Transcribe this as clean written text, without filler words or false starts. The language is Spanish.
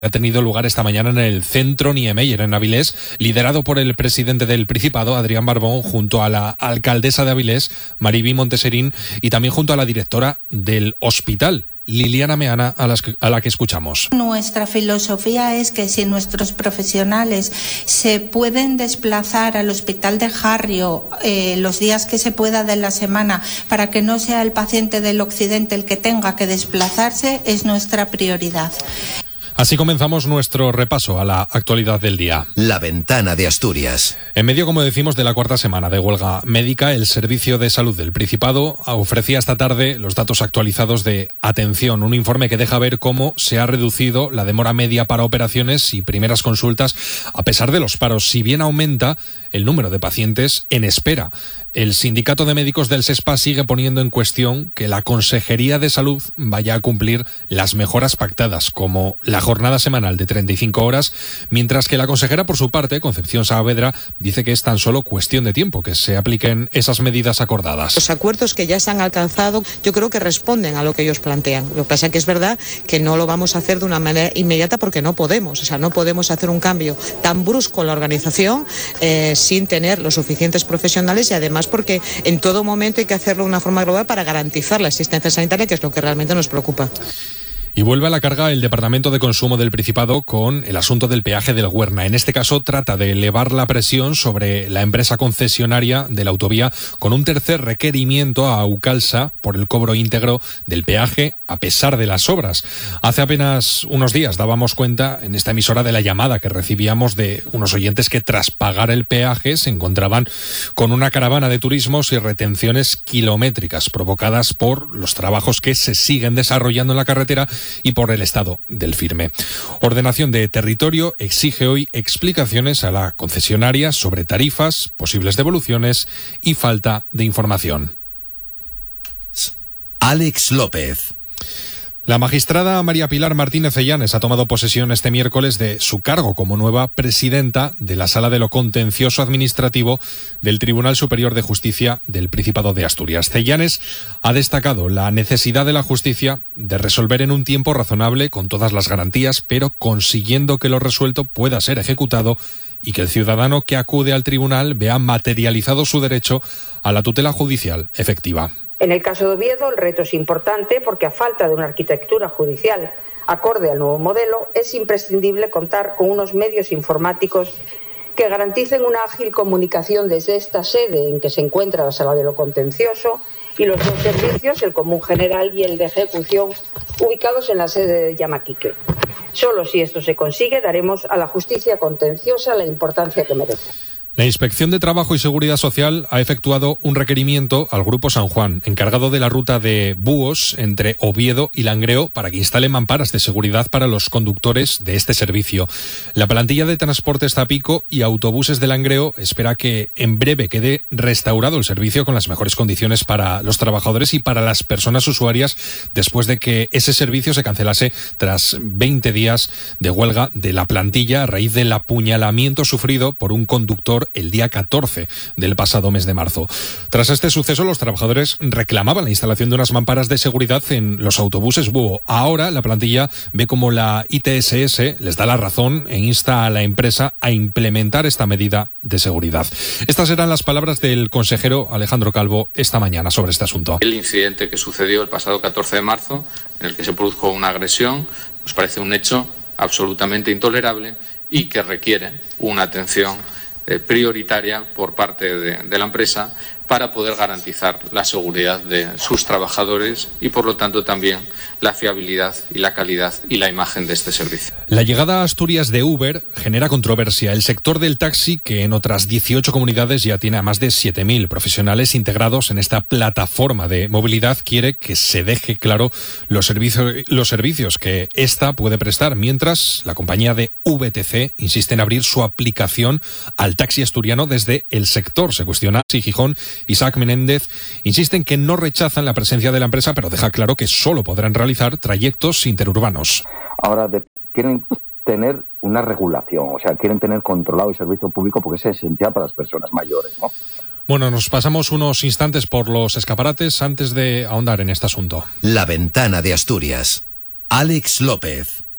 Ha tenido lugar esta mañana en el Centro Niemeyer, en Avilés, liderado por el presidente del Principado, Adrián Barbón, junto a la alcaldesa de Avilés, Mariví Monteserín, y también junto a la directora del hospital, Liliana Meana, a la que escuchamos. Nuestra filosofía es que si nuestros profesionales se pueden desplazar al hospital de Harrio los días que se pueda de la semana para que no sea el paciente del occidente el que tenga que desplazarse, es nuestra prioridad. Así comenzamos nuestro repaso a la actualidad del día. La Ventana de Asturias. En medio, como decimos, de la cuarta semana de huelga médica, el Servicio de Salud del Principado ofrecía esta tarde los datos actualizados de atención, un informe que deja ver cómo se ha reducido la demora media para operaciones y primeras consultas a pesar de los paros, si bien aumenta el número de pacientes en espera. El Sindicato de Médicos del SESPA sigue poniendo en cuestión que la Consejería de Salud vaya a cumplir las mejoras pactadas, como la jornada semanal de 35 horas, mientras que la consejera, por su parte, Concepción Saavedra, dice que es tan solo cuestión de tiempo que se apliquen esas medidas acordadas. Los acuerdos que ya se han alcanzado, yo creo que responden a lo que ellos plantean. Lo que pasa es que es verdad que no lo vamos a hacer de una manera inmediata porque no podemos. O sea, no podemos hacer un cambio tan brusco en la organización sin tener los suficientes profesionales y además porque en todo momento hay que hacerlo de una forma global para garantizar la asistencia sanitaria, que es lo que realmente nos preocupa. Y vuelve a la carga el Departamento de Consumo del Principado con el asunto del peaje del Güerna. En este caso trata de elevar la presión sobre la empresa concesionaria de la autovía con un tercer requerimiento a Aucalsa por el cobro íntegro del peaje a pesar de las obras. Hace apenas unos días dábamos cuenta en esta emisora de la llamada que recibíamos de unos oyentes que tras pagar el peaje se encontraban con una caravana de turismos y retenciones kilométricas provocadas por los trabajos que se siguen desarrollando en la carretera y por el estado del firme. Ordenación de Territorio exige hoy explicaciones a la concesionaria sobre tarifas, posibles devoluciones y falta de información. Alex López. La magistrada María Pilar Martínez Ellanes ha tomado posesión este miércoles de su cargo como nueva presidenta de la Sala de lo Contencioso Administrativo del Tribunal Superior de Justicia del Principado de Asturias. Ellanes ha destacado la necesidad de la justicia de resolver en un tiempo razonable con todas las garantías, pero consiguiendo que lo resuelto pueda ser ejecutado y que el ciudadano que acude al tribunal vea materializado su derecho a la tutela judicial efectiva. En el caso de Oviedo, el reto es importante porque a falta de una arquitectura judicial acorde al nuevo modelo, es imprescindible contar con unos medios informáticos que garanticen una ágil comunicación desde esta sede en que se encuentra la Sala de lo Contencioso y los dos servicios, el Común General y el de Ejecución, ubicados en la sede de Llamaquique. Solo si esto se consigue, daremos a la justicia contenciosa la importancia que merece. La Inspección de Trabajo y Seguridad Social ha efectuado un requerimiento al Grupo San Juan, encargado de la ruta de Búhos entre Oviedo y Langreo, para que instale mamparas de seguridad para los conductores de este servicio. La plantilla de transportes Zapico y autobuses de Langreo espera que en breve quede restaurado el servicio con las mejores condiciones para los trabajadores y para las personas usuarias después de que ese servicio se cancelase tras 20 días de huelga de la plantilla a raíz del apuñalamiento sufrido por un conductor el día 14 del pasado mes de marzo. Tras este suceso, los trabajadores reclamaban la instalación de unas mamparas de seguridad en los autobuses Búho. Ahora la plantilla ve como la ITSS les da la razón e insta a la empresa a implementar esta medida de seguridad. Estas eran las palabras del consejero Alejandro Calvo esta mañana sobre este asunto. El incidente que sucedió el pasado 14 de marzo, en el que se produjo una agresión, nos parece un hecho absolutamente intolerable y que requiere una atención prioritaria por parte de la empresa para poder garantizar la seguridad de sus trabajadores y, por lo tanto, también la fiabilidad y la calidad y la imagen de este servicio. La llegada a Asturias de Uber genera controversia. El sector del taxi, que en otras 18 comunidades ya tiene a más de 7.000 profesionales integrados en esta plataforma de movilidad, quiere que se deje claro los servicios que ésta puede prestar, mientras la compañía de VTC insiste en abrir su aplicación al taxi asturiano desde el sector. Se cuestiona si Gijón. Isaac Menéndez insiste en que no rechazan la presencia de la empresa, pero deja claro que solo podrán realizar trayectos interurbanos. Ahora quieren tener una regulación, o sea, quieren tener controlado el servicio público porque es esencial para las personas mayores, ¿no? Bueno, nos pasamos unos instantes por los escaparates antes de ahondar en este asunto. La Ventana de Asturias. Alex López.